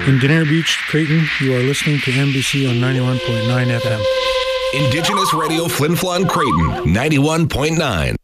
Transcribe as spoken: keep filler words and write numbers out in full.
In Dania Beach, Creighton, you are listening to M B C on ninety-one point nine F M. Indigenous Radio Flin Flon Creighton, ninety-one point nine.